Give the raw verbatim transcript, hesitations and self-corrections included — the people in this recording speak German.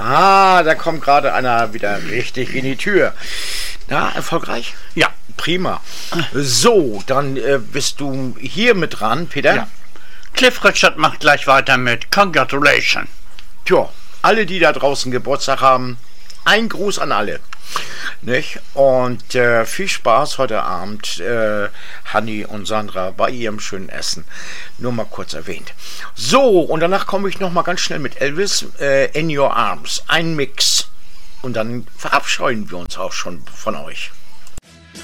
Ah, da kommt gerade einer wieder richtig in die Tür. Na, erfolgreich? Ja. Prima. So, dann äh, bist du hier mit dran, Peter. Ja. Cliff Richard macht gleich weiter mit Congratulations. Tja, alle, die da draußen Geburtstag haben, ein Gruß an alle. Nicht? Und äh, viel Spaß heute Abend, äh, Hanni und Sandra, bei ihrem schönen Essen. Nur mal kurz erwähnt. So, und danach komme ich noch mal ganz schnell mit Elvis, äh, In Your Arms. Ein Mix. Und dann verabscheuen wir uns auch schon von euch.